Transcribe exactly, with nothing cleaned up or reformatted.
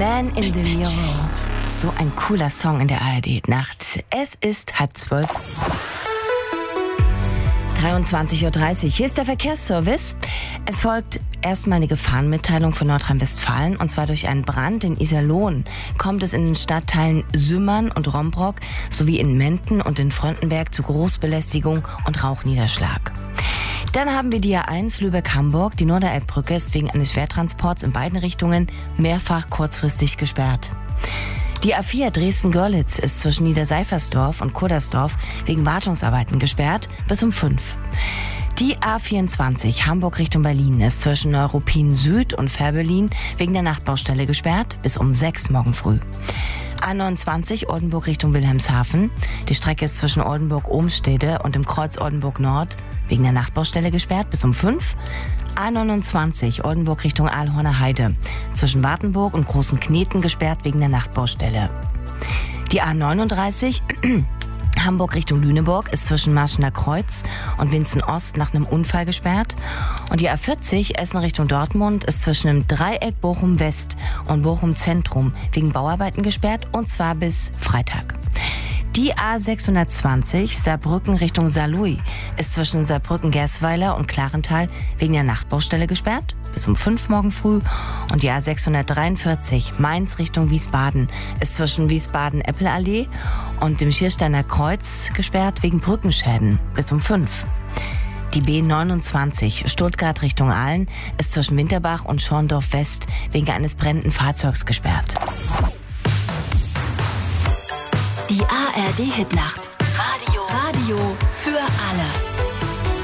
Man in the Mirror. So ein cooler Song in der A R D-Nacht. Es ist halb zwölf. dreiundzwanzig Uhr dreißig. Hier ist der Verkehrsservice. Es folgt erstmal eine Gefahrenmitteilung von Nordrhein-Westfalen. Und zwar durch einen Brand in Iserlohn kommt es in den Stadtteilen Sümmern und Rombrock sowie in Menden und in Fröndenberg zu Großbelästigung und Rauchniederschlag. Dann haben wir die A eins Lübeck-Hamburg. Die Norderelbbrücke ist wegen eines Schwertransports in beiden Richtungen mehrfach kurzfristig gesperrt. Die A vier Dresden-Görlitz ist zwischen Niederseifersdorf und Kuddersdorf wegen Wartungsarbeiten gesperrt bis um fünf. Die A vierundzwanzig Hamburg Richtung Berlin ist zwischen Neuruppin Süd und Fährberlin wegen der Nachtbaustelle gesperrt bis um sechs morgen früh. A neunundzwanzig Oldenburg Richtung Wilhelmshaven. Die Strecke ist zwischen Oldenburg-Ohmstede und dem Kreuz Oldenburg Nord wegen der Nachtbaustelle gesperrt bis um fünf. A neunundzwanzig Oldenburg Richtung Aalhorner Heide. Zwischen Wartenburg und Großen Kneten gesperrt wegen der Nachtbaustelle. Die A neununddreißig Hamburg Richtung Lüneburg ist zwischen Marschener Kreuz und Winzen Ost nach einem Unfall gesperrt. Und die A vierzig Essen Richtung Dortmund ist zwischen dem Dreieck Bochum West und Bochum Zentrum wegen Bauarbeiten gesperrt, und zwar bis Freitag. Die A sechshundertzwanzig Saarbrücken Richtung Saarlouis ist zwischen Saarbrücken-Gersweiler und Klarental wegen der Nachtbaustelle gesperrt bis um fünf morgen früh. Und die A sechshundertdreiundvierzig Mainz Richtung Wiesbaden ist zwischen Wiesbaden-Eppelallee und dem Schiersteiner Kreuz gesperrt wegen Brückenschäden bis um fünf. Die B neunundzwanzig Stuttgart Richtung Aalen ist zwischen Winterbach und Schorndorf West wegen eines brennenden Fahrzeugs gesperrt. Die A R D-Hitnacht. Radio. Radio für alle.